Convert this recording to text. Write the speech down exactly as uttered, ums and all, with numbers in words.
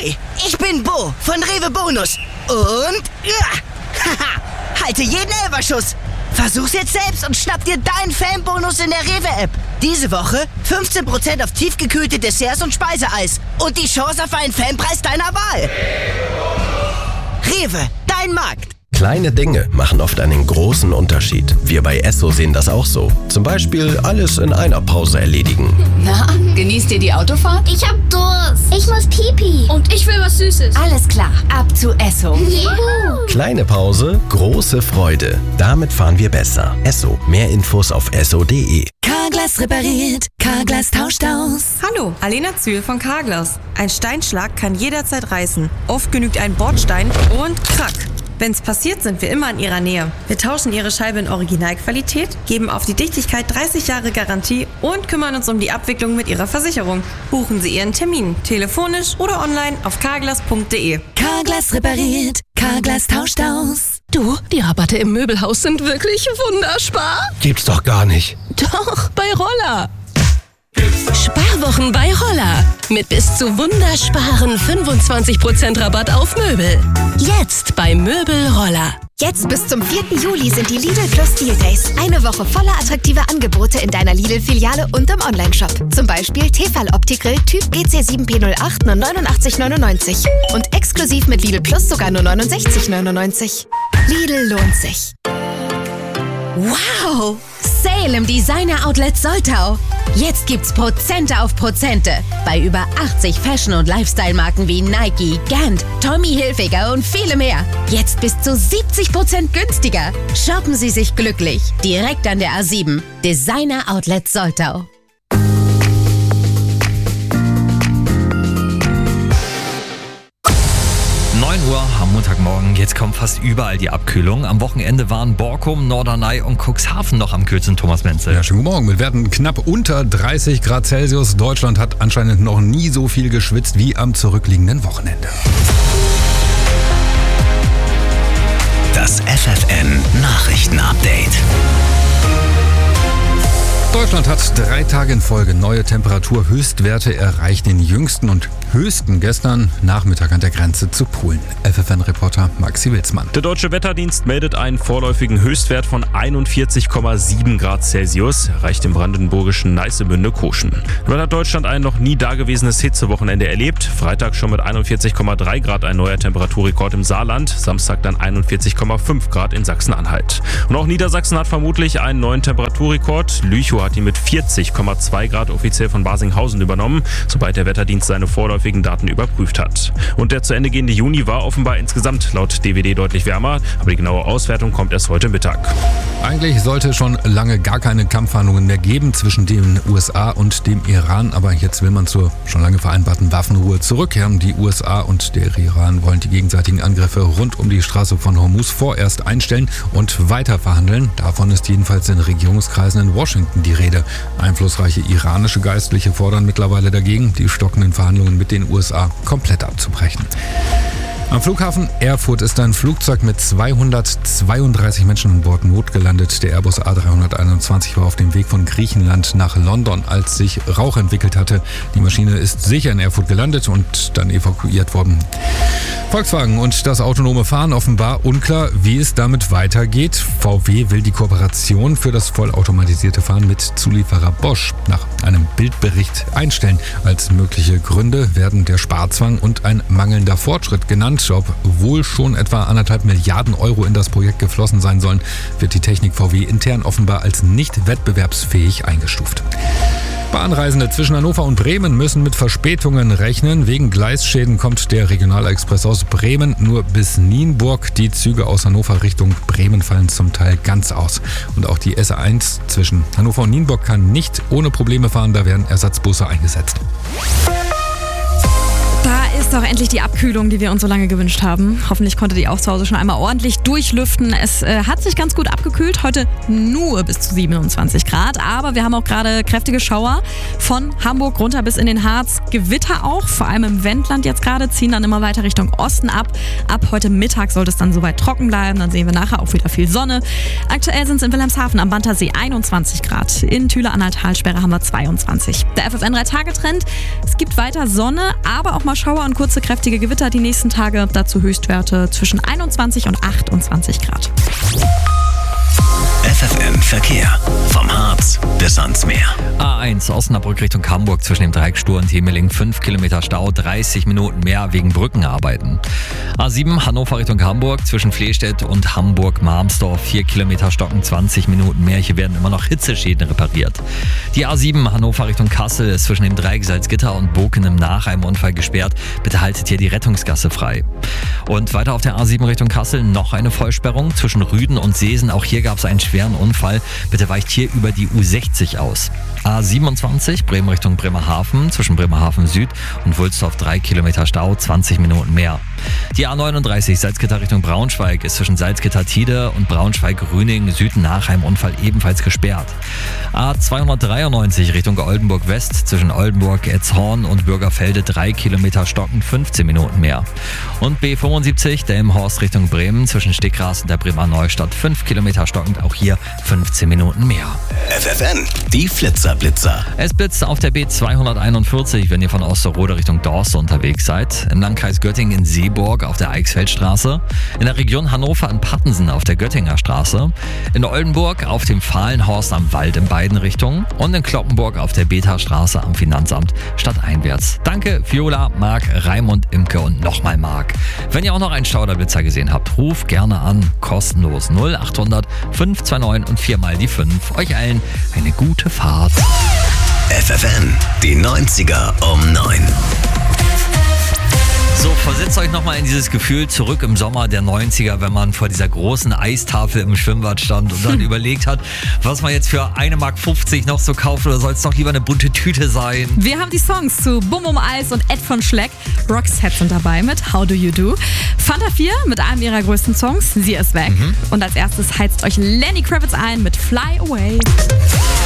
Ahoi, ich bin Bo von Rewe Bonus. Und... Ja, haha, halte jeden Elferschuss. Versuch's jetzt selbst und schnapp dir deinen Fanbonus in der Rewe-App. Diese Woche fünfzehn Prozent auf tiefgekühlte Desserts und Speiseeis. Und die Chance auf einen Fanpreis deiner Wahl. Rewe, dein Markt. Kleine Dinge machen oft einen großen Unterschied. Wir bei Esso sehen das auch so. Zum Beispiel alles in einer Pause erledigen. Na, genießt ihr die Autofahrt? Ich hab Durst. Ich muss Pipi. Und ich will was Süßes. Alles klar, ab zu Esso. Juhu. Kleine Pause, große Freude. Damit fahren wir besser. Esso. Mehr Infos auf esso punkt de. Carglass repariert, Carglass tauscht aus. Hallo, Alena Zühl von Carglass. Ein Steinschlag kann jederzeit reißen. Oft genügt ein Bordstein und krack. Wenn's passiert, sind wir immer in Ihrer Nähe. Wir tauschen Ihre Scheibe in Originalqualität, geben auf die Dichtigkeit dreißig Jahre Garantie und kümmern uns um die Abwicklung mit Ihrer Versicherung. Buchen Sie Ihren Termin, telefonisch oder online auf carglass punkt de. Carglass repariert, Carglass tauscht aus. Du, die Rabatte im Möbelhaus sind wirklich wunderspar. Gibt's doch gar nicht. Doch, bei Roller. Sparwochen bei Roller. Mit bis zu wundersparen fünfundzwanzig Prozent Rabatt auf Möbel. Jetzt bei Möbel Roller. Jetzt bis zum vierten Juli sind die Lidl Plus Deal Days. Eine Woche voller attraktiver Angebote in deiner Lidl-Filiale und im Onlineshop. Zum Beispiel Tefal Opti-Grill Typ G C sieben P null acht nur neunundachtzig neunundneunzig. Und exklusiv mit Lidl Plus sogar nur neunundsechzig neunundneunzig. Lidl lohnt sich. Wow! Sale im Designer Outlet Soltau. Jetzt gibt's Prozente auf Prozente bei über achtzig Fashion- und Lifestyle-Marken wie Nike, Gant, Tommy Hilfiger und viele mehr. Jetzt bis zu siebzig Prozent günstiger. Shoppen Sie sich glücklich. Direkt an der A sieben. Designer Outlet Soltau. neun Uhr am Montagmorgen, jetzt kommt fast überall die Abkühlung. Am Wochenende waren Borkum, Norderney und Cuxhaven noch am kühlsten, Thomas Menzel. Ja, schönen guten Morgen. Wir werden knapp unter dreißig Grad Celsius. Deutschland hat anscheinend noch nie so viel geschwitzt wie am zurückliegenden Wochenende. Das F F N Nachrichten-Update. Deutschland hat drei Tage in Folge neue Temperaturhöchstwerte erreicht, den jüngsten und höchsten gestern Nachmittag an der Grenze zu Polen. F F N-Reporter Maxi Wilsmann. Der Deutsche Wetterdienst meldet einen vorläufigen Höchstwert von einundvierzig Komma sieben Grad Celsius, erreicht im brandenburgischen Neißebünde-Koschen. Damit hat Deutschland ein noch nie dagewesenes Hitzewochenende erlebt. Freitag schon mit einundvierzig Komma drei Grad ein neuer Temperaturrekord im Saarland, Samstag dann einundvierzig Komma fünf Grad in Sachsen-Anhalt. Und auch Niedersachsen hat vermutlich einen neuen Temperaturrekord. Lüchow hat ihn mit vierzig Komma zwei Grad offiziell von Barsinghausen übernommen, sobald der Wetterdienst seine vorläufigen Daten überprüft hat. Und der zu Ende gehende Juni war offenbar insgesamt laut D W D deutlich wärmer, aber die genaue Auswertung kommt erst heute Mittag. Eigentlich sollte es schon lange gar keine Kampfverhandlungen mehr geben zwischen den U S A und dem Iran, aber jetzt will man zur schon lange vereinbarten Waffenruhe zurückkehren. Die U S A und der Iran wollen die gegenseitigen Angriffe rund um die Straße von Hormuz vorerst einstellen und weiter verhandeln. Davon ist jedenfalls in Regierungskreisen in Washington die Rede. Einflussreiche iranische Geistliche fordern mittlerweile dagegen, die stockenden Verhandlungen mit den U S A komplett abzubrechen. Am Flughafen Erfurt ist ein Flugzeug mit zweihundertzweiunddreißig Menschen an Bord notgelandet. Der Airbus A dreihunderteinundzwanzig war auf dem Weg von Griechenland nach London, als sich Rauch entwickelt hatte. Die Maschine ist sicher in Erfurt gelandet und dann evakuiert worden. Volkswagen und das autonome Fahren offenbar unklar, wie es damit weitergeht. V W will die Kooperation für das vollautomatisierte Fahren mit Zulieferer Bosch nach einem Bildbericht einstellen. Als mögliche Gründe werden der Sparzwang und ein mangelnder Fortschritt genannt. Obwohl schon etwa anderthalb Milliarden Euro in das Projekt geflossen sein sollen, wird die Technik V W intern offenbar als nicht wettbewerbsfähig eingestuft. Bahnreisende zwischen Hannover und Bremen müssen mit Verspätungen rechnen. Wegen Gleisschäden kommt der Regionalexpress aus Bremen nur bis Nienburg. Die Züge aus Hannover Richtung Bremen fallen zum Teil ganz aus. Und auch die S eins zwischen Hannover und Nienburg kann nicht ohne Probleme fahren. Da werden Ersatzbusse eingesetzt. Da ist doch endlich die Abkühlung, die wir uns so lange gewünscht haben. Hoffentlich konntet ihr auch zu Hause schon einmal ordentlich durchlüften. Es äh, hat sich ganz gut abgekühlt. Heute nur bis zu siebenundzwanzig Grad. Aber wir haben auch gerade kräftige Schauer von Hamburg runter bis in den Harz. Gewitter auch, vor allem im Wendland jetzt gerade, ziehen dann immer weiter Richtung Osten ab. Ab heute Mittag sollte es dann soweit trocken bleiben. Dann sehen wir nachher auch wieder viel Sonne. Aktuell sind es in Wilhelmshaven am Bantersee einundzwanzig Grad. In Thüle-Anhalt-Talsperre haben wir zweiundzwanzig. Der F F N drei Tage Trend. Es gibt weiter Sonne, aber auch mal Schauer und kurze, kräftige Gewitter die nächsten Tage. Dazu Höchstwerte zwischen einundzwanzig und achtundzwanzig Grad. F F M Verkehr. Vom Harz bis ans Meer. A eins Osnabrück Richtung Hamburg zwischen dem Dreieck Stur und Hemeling fünf Kilometer Stau, dreißig Minuten mehr wegen Brückenarbeiten. A sieben Hannover Richtung Hamburg zwischen Flehstedt und Hamburg-Marmsdorf vier Kilometer Stocken, zwanzig Minuten mehr. Hier werden immer noch Hitzeschäden repariert. Die A sieben Hannover Richtung Kassel ist zwischen dem Dreieck Salzgitter und Bokenem nach einem Unfall gesperrt. Bitte haltet hier die Rettungsgasse frei. Und weiter auf der A sieben Richtung Kassel noch eine Vollsperrung zwischen Rüden und Seesen. Auch hier gab es einen schweren Unfall. Bitte weicht hier über die U sechzig aus. A siebenundzwanzig Bremen Richtung Bremerhaven zwischen Bremerhaven Süd und Wulstorf drei Kilometer Stau, zwanzig Minuten mehr. Die A neununddreißig Salzgitter Richtung Braunschweig ist zwischen Salzgitter-Tide und Braunschweig-Rüning Süd nach einem Unfall ebenfalls gesperrt. A zweihundertdreiundneunzig Richtung Oldenburg West zwischen Oldenburg, Etzhorn und Bürgerfelde drei Kilometer Stocken, fünfzehn Minuten mehr. Und B fünfundsiebzig Delmenhorst Richtung Bremen zwischen Stickgras und der Bremer Neustadt fünf Kilometer stockend, auch hier fünfzehn Minuten mehr. F F N, die Flitzerblitzer. Es blitzt auf der B zweihunderteinundvierzig, wenn ihr von Osterode Richtung Dorst unterwegs seid. Im Landkreis Göttingen in Seeburg auf der Eichsfeldstraße. In der Region Hannover in Pattensen auf der Göttinger Straße. In Oldenburg auf dem Fahlenhorst am Wald in beiden Richtungen. Und in Kloppenburg auf der Beta-Straße am Finanzamt stadteinwärts. Danke Viola, Marc, Raimund, Imke und nochmal Marc. Wenn ihr auch noch einen Stauderblitzer gesehen habt, ruft gerne an. Kostenlos null achthundert fünf zwei neun und viermal die fünf. Euch allen eine gute Fahrt. F F N, die neunziger um neun. So, versetzt euch nochmal in dieses Gefühl zurück im Sommer der neunziger, wenn man vor dieser großen Eistafel im Schwimmbad stand und dann überlegt hat, was man jetzt für eine Mark fünfzig noch so kauft, oder soll es doch lieber eine bunte Tüte sein? Wir haben die Songs zu Bum um Eis und Ed von Schleck. Roxette sind dabei mit How Do You Do. Fanta vier mit einem ihrer größten Songs, Sie ist weg. Mhm. Und als erstes heizt euch Lenny Kravitz ein mit Fly Away.